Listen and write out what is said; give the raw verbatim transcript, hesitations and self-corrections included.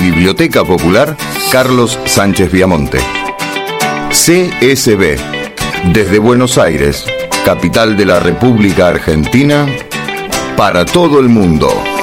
Biblioteca Popular Carlos Sánchez Viamonte. C S B, desde Buenos Aires, capital de la República Argentina, para todo el mundo.